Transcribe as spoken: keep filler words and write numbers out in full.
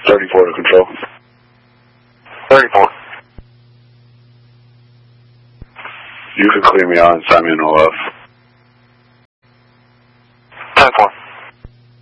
thirty-four to control. thirty-four. You can clear me out and sign me in O F.